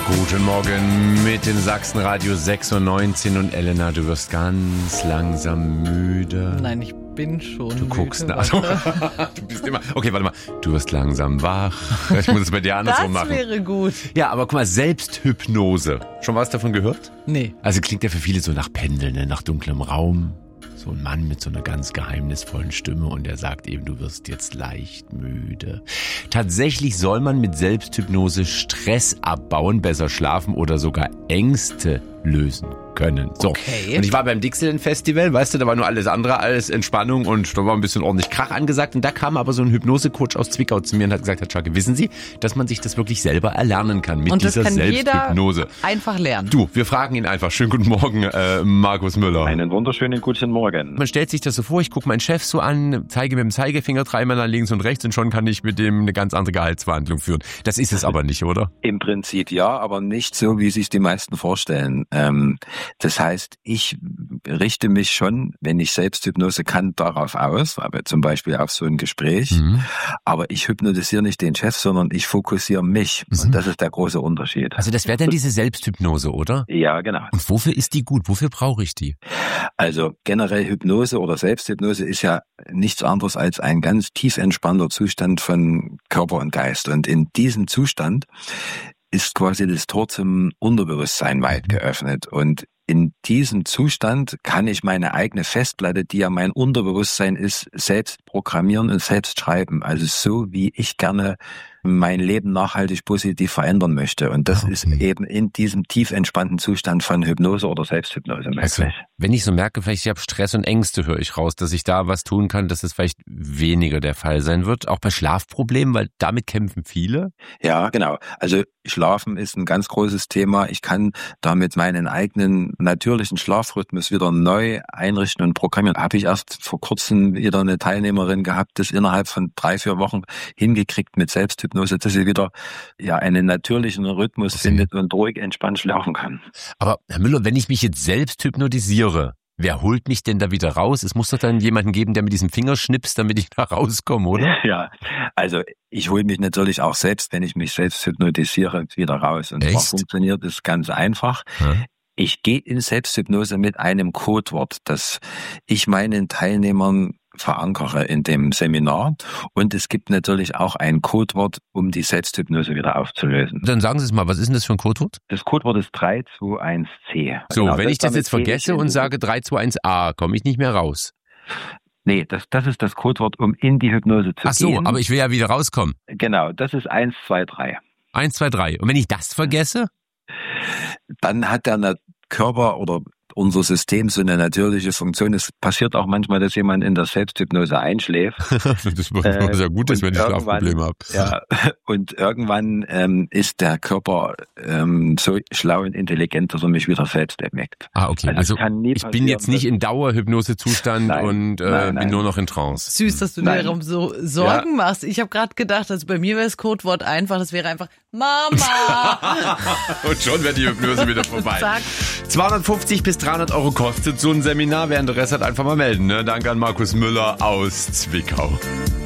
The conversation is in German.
Guten Morgen mit dem Sachsenradio 96 und Elena, du wirst ganz langsam müde. Nein, ich bin schon Du müde. guckst nach. Du bist immer. Okay, warte mal. Du wirst langsam wach. Ich muss es bei dir andersrum machen. Das wäre gut. Ja, aber guck mal, Selbsthypnose. Schon was davon gehört? Nee. Also klingt ja für viele so nach Pendeln, ne? Nach dunklem Raum. So ein Mann mit so einer ganz geheimnisvollen Stimme und der sagt eben, du wirst jetzt leicht müde. Tatsächlich soll man mit Selbsthypnose Stress abbauen, besser schlafen oder sogar Ängste lösen können. So. Okay. Und ich war beim Dixieland Festival, weißt du, da war nur alles andere als Entspannung und da war ein bisschen ordentlich Krach angesagt und da kam aber so ein Hypnosecoach aus Zwickau zu mir und hat gesagt, Herr Czake, wissen Sie, dass man sich das wirklich selber erlernen kann mit Und das dieser kann Selbsthypnose. jeder einfach lernen. Du, wir fragen ihn einfach. Schönen guten Morgen, Markus Müller. Einen wunderschönen guten Morgen. Man stellt sich das so vor, ich gucke meinen Chef so an, zeige mit dem Zeigefinger dreimal nach links und rechts und schon kann ich mit dem eine ganz andere Gehaltsverhandlung führen. Das ist es aber nicht, oder? Im Prinzip ja, aber nicht so, wie sich die meisten vorstellen. Das heißt, ich richte mich schon, wenn ich Selbsthypnose kann, darauf aus, aber zum Beispiel auf so ein Gespräch. Aber ich hypnotisiere nicht den Chef, sondern ich fokussiere mich. Und das ist der große Unterschied. Also das wäre dann diese Selbsthypnose, oder? Ja, genau. Und wofür ist die gut? Wofür brauche ich die? Also generell Hypnose oder Selbsthypnose ist ja nichts anderes als ein ganz tief entspannter Zustand von Körper und Geist. Und in diesem Zustand ist quasi das Tor zum Unterbewusstsein weit geöffnet. Und in diesem Zustand kann ich meine eigene Festplatte, die ja mein Unterbewusstsein ist, selbst programmieren und selbst schreiben. Also so, wie ich gerne mein Leben nachhaltig positiv verändern möchte. Und das ist eben in diesem tief entspannten Zustand von Hypnose oder Selbsthypnose möglich. Also, wenn ich so merke, vielleicht ich habe Stress und Ängste, höre ich raus, dass ich da was tun kann, dass es vielleicht weniger der Fall sein wird. Auch bei Schlafproblemen, weil damit kämpfen viele. Ja, genau. Also Schlafen ist ein ganz großes Thema. Ich kann damit meinen eigenen natürlichen Schlafrhythmus wieder neu einrichten und programmieren. Habe ich erst vor kurzem wieder eine Teilnehmerin gehabt, das innerhalb von 3-4 Wochen hingekriegt mit Selbsthypnose, dass sie wieder einen natürlichen Rhythmus findet und ruhig entspannt schlafen kann. Aber Herr Müller, wenn ich mich jetzt selbst hypnotisiere, wer holt mich denn da wieder raus? Es muss doch dann jemanden geben, der mit diesem Finger schnipst, damit ich da rauskomme, oder? Ja, also ich hole mich natürlich auch selbst, wenn ich mich selbst hypnotisiere, wieder raus. Und zwar funktioniert es ganz einfach. Ich gehe in Selbsthypnose mit einem Codewort, das ich meinen Teilnehmern verankere in dem Seminar. Und es gibt natürlich auch ein Codewort, um die Selbsthypnose wieder aufzulösen. Dann sagen Sie es mal, was ist denn das für ein Codewort? Das Codewort ist 321C. So, genau, wenn ich das jetzt vergesse und sage 321A, komme ich nicht mehr raus. Nee, das ist das Codewort, um in die Hypnose zu gehen. Ach so, aber ich will ja wieder rauskommen. Genau, das ist 1, 2, 3. 1, 2, 3. Und wenn ich das vergesse? Dann hat der Körper oder unser System so eine natürliche Funktion. Es passiert auch manchmal, dass jemand in der Selbsthypnose einschläft. Das ist ja gut, dass wenn ich Schlafprobleme habe. Ja, und irgendwann ist der Körper so schlau und intelligent, dass er mich wieder selbst erweckt. Ah, okay. Also ich bin jetzt nicht in Dauerhypnosezustand und bin nur noch in Trance. Süß, dass du dir darum so Sorgen machst. Ich habe gerade gedacht, also bei mir wäre das Codewort einfach, das wäre einfach Mama. Und schon wäre die Hypnose wieder vorbei. Zack. 250 bis 300 Euro kostet so ein Seminar. Wer Interesse hat, einfach mal melden. Ne? Danke an Markus Müller aus Zwickau.